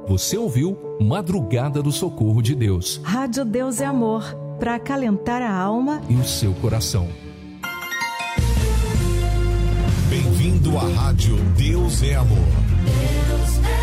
Você ouviu Madrugada do Socorro de Deus. Rádio Deus é Amor, para acalentar a alma e o seu coração. Bem-vindo à Rádio Deus é Amor. Deus é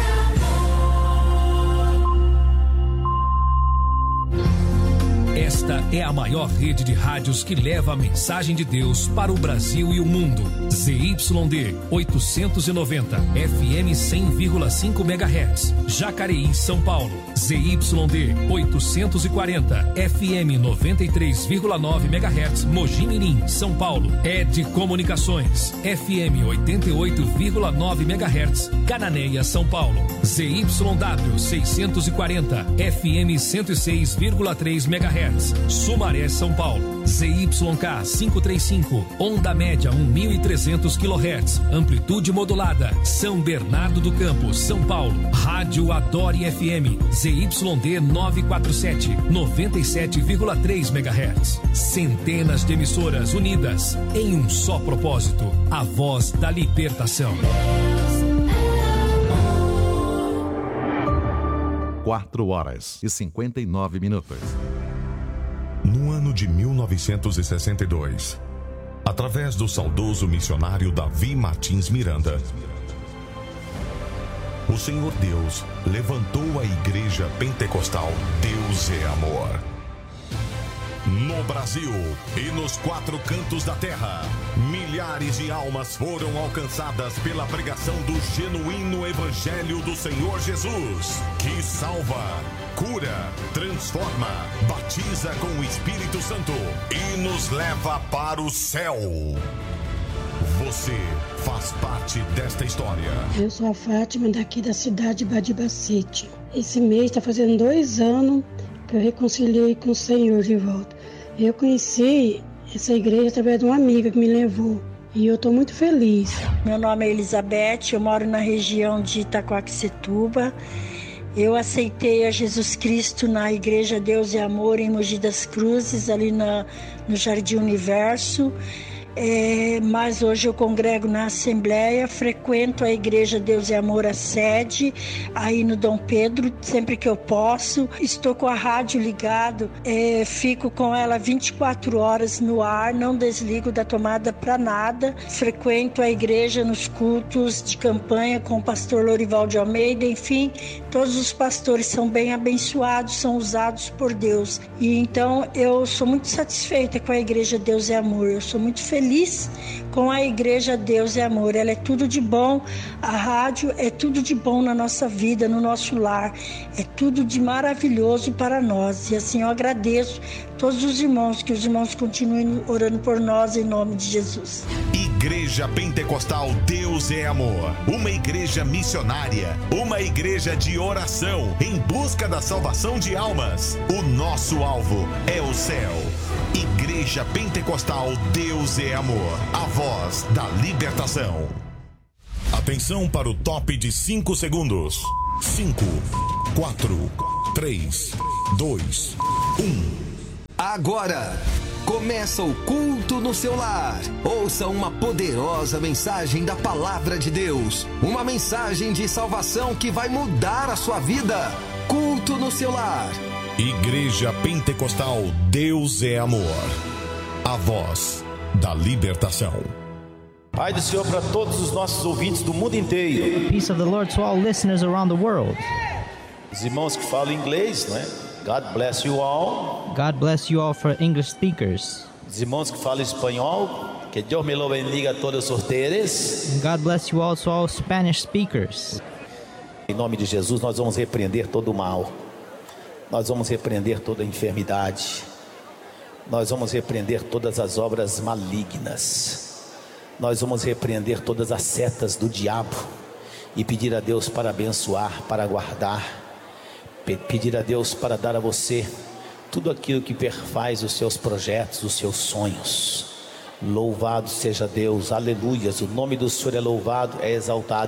Esta é a maior rede de rádios que leva a mensagem de Deus para o Brasil e o mundo. ZYD 890, FM 100,5 MHz, Jacareí, São Paulo. ZYD 840, FM 93,9 MHz, Mogi Mirim, São Paulo. ED Comunicações, FM 88,9 MHz, Cananéia, São Paulo. ZYW 640, FM 106,3 MHz, Sumaré, São Paulo. ZYK 535, onda média 1.300 kHz, amplitude modulada, São Bernardo do Campo, São Paulo. Rádio Adore FM, ZYD 947, 97,3 MHz. Centenas de emissoras unidas em um só propósito, a voz da libertação. 4h59. No ano de 1962, através do saudoso missionário Davi Martins Miranda, o Senhor Deus levantou a Igreja Pentecostal Deus é Amor. No Brasil e nos 4 cantos da terra, milhares de almas foram alcançadas pela pregação do genuíno Evangelho do Senhor Jesus, que salva, cura, transforma, batiza com o Espírito Santo e nos leva para o céu. Você faz parte desta história. Eu sou a Fátima, daqui da cidade de Badibacite. Esse mês está fazendo 2 anos que eu reconciliei com o Senhor de volta. Eu conheci essa igreja através de uma amiga que me levou e eu estou muito feliz. Meu nome é Elizabeth, eu moro na região de Itaquaquecetuba. Eu aceitei a Jesus Cristo na Igreja Deus é Amor em Mogi das Cruzes, ali no Jardim Universo. Mas hoje eu congrego na Assembleia, frequento a Igreja Deus é Amor, a sede, aí no Dom Pedro, sempre que eu posso. Estou com a rádio ligado, fico com ela 24 horas no ar, não desligo da tomada para nada. Frequento a igreja nos cultos de campanha com o pastor Lorival de Almeida, enfim, todos os pastores são bem abençoados, são usados por Deus. E então eu sou muito satisfeita com a Igreja Deus é Amor, eu sou muito feliz com a Igreja Deus é Amor. Ela é tudo de bom, a rádio é tudo de bom na nossa vida, no nosso lar, é tudo de maravilhoso para nós. E assim eu agradeço todos os irmãos, que os irmãos continuem orando por nós em nome de Jesus. Igreja Pentecostal Deus é Amor, uma igreja missionária, uma igreja de oração em busca da salvação de almas. O nosso alvo é o céu. Igreja Pentecostal Deus é Amor, a voz da libertação. Atenção para o top de 5 segundos. 5, 4, 3, 2, 1. Agora começa o culto no seu lar. Ouça uma poderosa mensagem da palavra de Deus, uma mensagem de salvação que vai mudar a sua vida. Culto no seu lar. Igreja Pentecostal Deus é Amor, a voz da libertação. Pai do Senhor para todos os nossos ouvintes do mundo inteiro. Peace of the Lord to all listeners around the world. Os irmãos que falam inglês, né? God bless you all. God bless you all for English speakers. Os irmãos que falam espanhol, que Deus me lo bendiga a todos ustedes. God bless you all to all Spanish speakers. Em nome de Jesus, nós vamos repreender todo o mal. Nós vamos repreender toda a enfermidade. Nós vamos repreender todas as obras malignas. Nós vamos repreender todas as setas do diabo e pedir a Deus para abençoar, para guardar. Pedir a Deus para dar a você tudo aquilo que perfaz os seus projetos, os seus sonhos. Louvado seja Deus, aleluias. O nome do Senhor é louvado, é exaltado.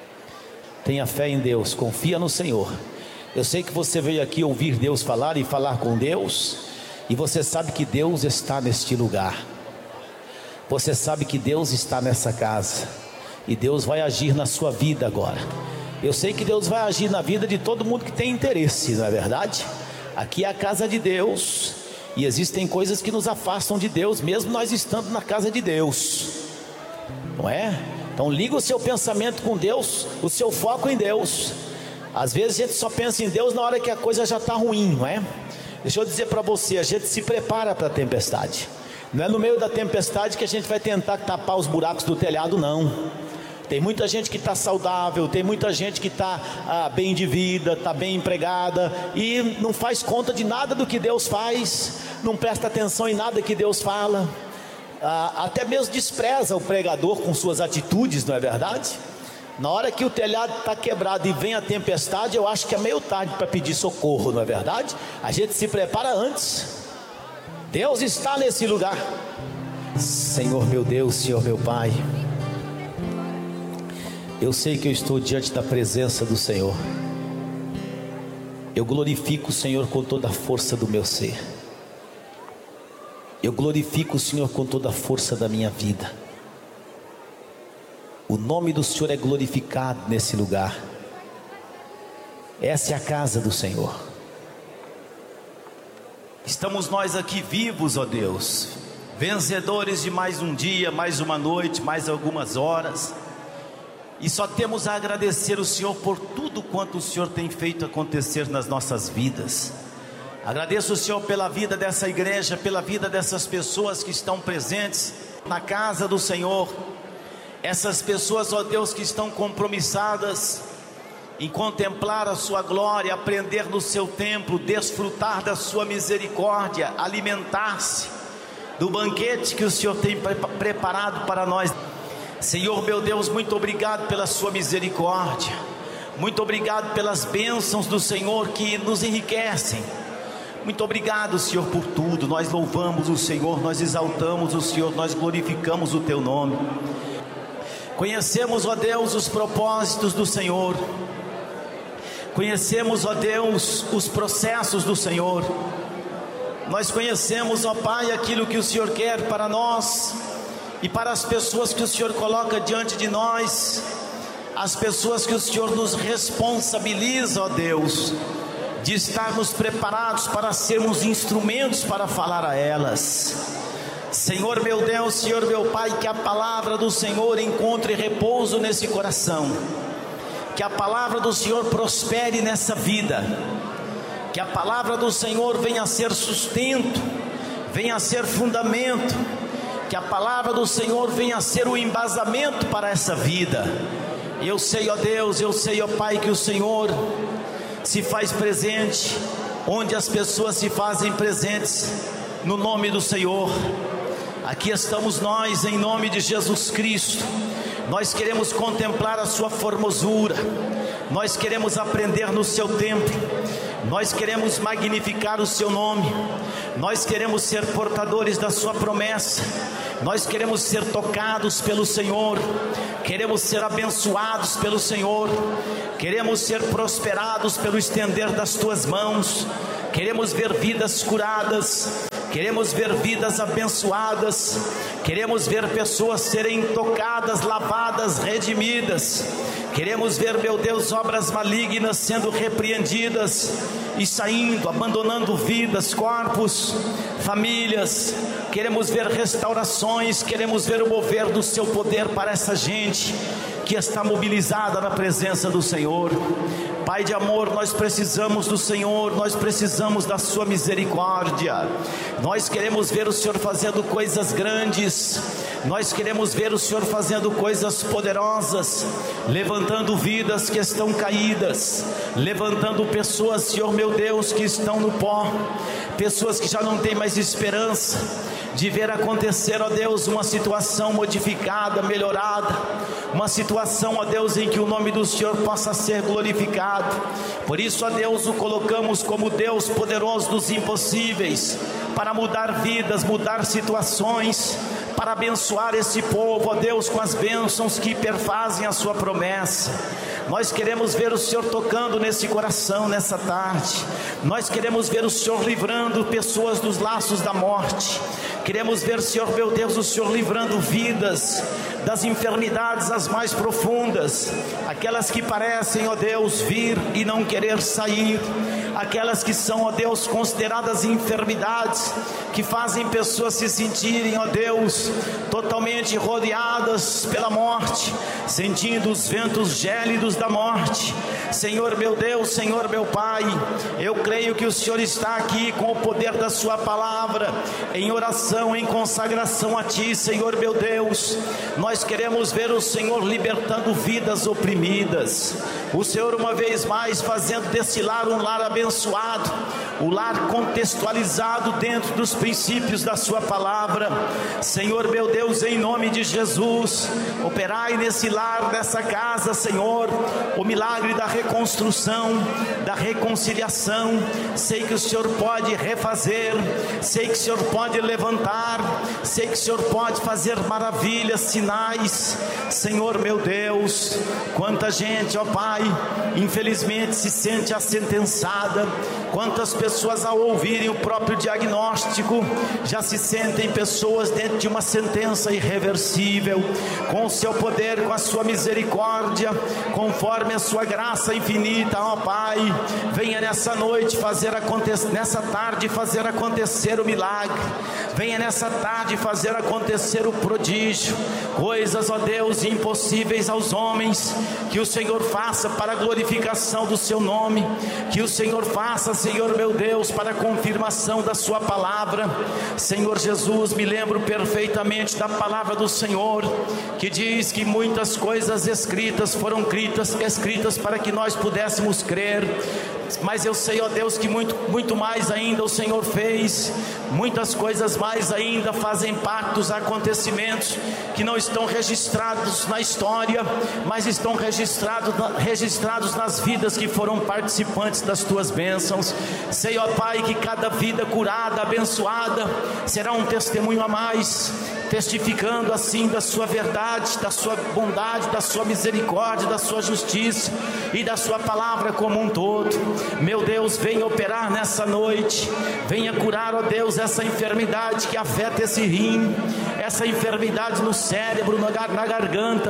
Tenha fé em Deus, confia no Senhor. Eu sei que você veio aqui ouvir Deus falar e falar com Deus, e você sabe que Deus está neste lugar. Você sabe que Deus está nessa casa, e Deus vai agir na sua vida agora. Eu sei que Deus vai agir na vida de todo mundo que tem interesse, não é verdade? Aqui é a casa de Deus, e existem coisas que nos afastam de Deus, mesmo nós estando na casa de Deus, não é? Então liga o seu pensamento com Deus, o seu foco em Deus. Às vezes a gente só pensa em Deus na hora que a coisa já está ruim, não é? Deixa eu dizer para você, a gente se prepara para a tempestade. Não é no meio da tempestade que a gente vai tentar tapar os buracos do telhado, não. Tem muita gente que está saudável, tem muita gente que está bem de vida, está bem empregada e não faz conta de nada do que Deus faz, não presta atenção em nada que Deus fala, até mesmo despreza o pregador com suas atitudes, não é verdade? Na hora que o telhado está quebrado e vem a tempestade, eu acho que é meio tarde para pedir socorro, não é verdade? A gente se prepara antes. Deus está nesse lugar. Senhor meu Deus, Senhor meu Pai, eu sei que eu estou diante da presença do Senhor. Eu glorifico o Senhor com toda a força do meu ser. Eu glorifico o Senhor com toda a força da minha vida. O nome do Senhor é glorificado nesse lugar. Essa é a casa do Senhor. Estamos nós aqui vivos, ó Deus, vencedores de mais um dia, mais uma noite, mais algumas horas. E só temos a agradecer o Senhor por tudo quanto o Senhor tem feito acontecer nas nossas vidas. Agradeço o Senhor pela vida dessa igreja, pela vida dessas pessoas que estão presentes na casa do Senhor. Essas pessoas, ó Deus, que estão compromissadas em contemplar a sua glória, aprender no seu templo, desfrutar da sua misericórdia, alimentar-se do banquete que o Senhor tem preparado para nós. Senhor meu Deus, muito obrigado pela sua misericórdia, muito obrigado pelas bênçãos do Senhor que nos enriquecem. Muito obrigado, Senhor, por tudo. Nós louvamos o Senhor, nós exaltamos o Senhor, nós glorificamos o teu nome. Conhecemos, ó Deus, os propósitos do Senhor, conhecemos, ó Deus, os processos do Senhor. Nós conhecemos, ó Pai, aquilo que o Senhor quer para nós e para as pessoas que o Senhor coloca diante de nós, as pessoas que o Senhor nos responsabiliza, ó Deus, de estarmos preparados para sermos instrumentos para falar a elas. Senhor meu Deus, Senhor meu Pai, que a palavra do Senhor encontre repouso nesse coração, que a palavra do Senhor prospere nessa vida, que a palavra do Senhor venha a ser sustento, venha a ser fundamento, que a palavra do Senhor venha a ser o embasamento para essa vida. Eu sei, ó Deus, eu sei, ó Pai, que o Senhor se faz presente onde as pessoas se fazem presentes, no nome do Senhor. Aqui estamos nós, em nome de Jesus Cristo. Nós queremos contemplar a sua formosura, nós queremos aprender no seu templo, nós queremos magnificar o seu nome, nós queremos ser portadores da sua promessa, nós queremos ser tocados pelo Senhor, queremos ser abençoados pelo Senhor, queremos ser prosperados pelo estender das tuas mãos, queremos ver vidas curadas, queremos ver vidas abençoadas, queremos ver pessoas serem tocadas, lavadas, redimidas, queremos ver, meu Deus, obras malignas sendo repreendidas e saindo, abandonando vidas, corpos, famílias. Queremos ver restaurações, queremos ver o mover do seu poder para essa gente que está mobilizada na presença do Senhor. Pai de amor, nós precisamos do Senhor, nós precisamos da sua misericórdia. Nós queremos ver o Senhor fazendo coisas grandes, nós queremos ver o Senhor fazendo coisas poderosas, levantando vidas que estão caídas, levantando pessoas, Senhor meu Deus, que estão no pó, pessoas que já não têm mais esperança de ver acontecer, ó Deus, uma situação modificada, melhorada, uma situação, ó Deus, em que o nome do Senhor possa ser glorificado. Por isso, ó Deus, o colocamos como Deus poderoso dos impossíveis, para mudar vidas, mudar situações, para abençoar esse povo, ó Deus, com as bênçãos que perfazem a sua promessa. Nós queremos ver o Senhor tocando nesse coração nessa tarde. Nós queremos ver o Senhor livrando pessoas dos laços da morte. Queremos ver, Senhor meu Deus, o Senhor livrando vidas das enfermidades as mais profundas, aquelas que parecem, ó Deus, vir e não querer sair, aquelas que são, ó Deus, consideradas enfermidades, que fazem pessoas se sentirem, ó Deus, totalmente rodeadas pela morte, sentindo os ventos gélidos da morte. Senhor meu Deus, Senhor meu Pai, eu creio que o Senhor está aqui com o poder da sua palavra, em oração, em consagração a Ti, Senhor meu Deus. Nós queremos ver o Senhor libertando vidas oprimidas, o Senhor uma vez mais fazendo desse lar um lar abençoado, o lar contextualizado dentro dos princípios da sua palavra. Senhor meu Deus, em nome de Jesus, operai nesse lar, nessa casa, Senhor, o milagre da reconstrução, da reconciliação. Sei que o Senhor pode refazer, sei que o Senhor pode levantar, sei que o Senhor pode fazer maravilhas, sinais. Senhor meu Deus, quanta gente, ó Pai, infelizmente se sente asentençada, quantas pessoas ao ouvirem o próprio diagnóstico, já se sentem pessoas dentro de uma sentença irreversível. Com o seu poder, com a sua misericórdia, conforme a sua graça infinita, ó Pai, venha nessa noite fazer acontecer, nessa tarde fazer acontecer o milagre, venha nessa tarde fazer acontecer o prodígio, coisas, ó Deus, impossíveis aos homens, que o Senhor faça para a glorificação do seu nome, que o Senhor faça, Senhor meu Deus, para a confirmação da sua palavra. Senhor Jesus, me lembro perfeitamente da palavra do Senhor, que diz que muitas coisas escritas foram escritas para que nós pudéssemos crer, mas eu sei, ó Deus, que muito mais ainda o Senhor fez, muitas coisas mais ainda fazem parte dos acontecimentos que não estão registrados na história, mas estão registrados nas vidas que foram participantes das tuas bênçãos. Sei, ó Pai, que cada vida curada, abençoada, será um testemunho a mais, testificando assim da sua verdade, da sua bondade, da sua misericórdia, da sua justiça e da sua palavra como um todo. Meu Deus, venha operar nessa noite, venha curar, ó Deus, essa enfermidade que afeta esse rim, essa enfermidade no cérebro, na garganta,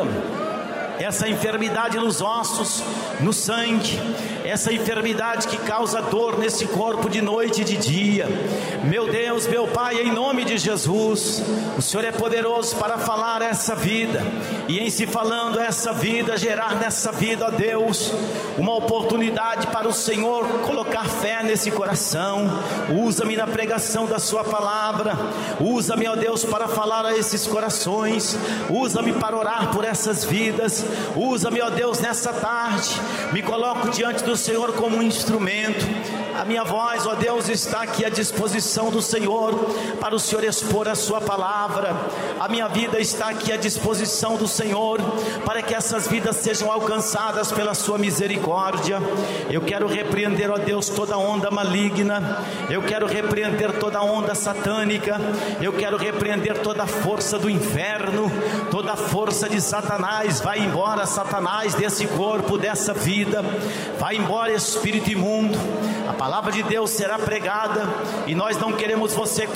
essa enfermidade nos ossos, no sangue, essa enfermidade que causa dor nesse corpo de noite e de dia. Meu Deus, meu Pai, em nome de Jesus, o Senhor é poderoso para falar essa vida, e em se falando essa vida, gerar nessa vida, ó Deus, uma oportunidade para o Senhor colocar fé nesse coração. Usa-me na pregação da sua palavra, usa-me, ó Deus, para falar a esses corações, usa-me para orar por essas vidas, usa-me, ó Deus, nessa tarde. Me coloco diante do Senhor como um instrumento. A minha voz, ó Deus, está aqui à disposição do Senhor, para o Senhor expor a sua palavra. A minha vida está aqui à disposição do Senhor, para que essas vidas sejam alcançadas pela sua misericórdia. Eu quero repreender, ó Deus, toda onda maligna, eu quero repreender toda onda satânica, eu quero repreender toda a força do inferno, toda a força de Satanás. Vai embora, Satanás, desse corpo, dessa vida, vai embora, espírito imundo. A palavra de Deus será pregada, e nós não queremos você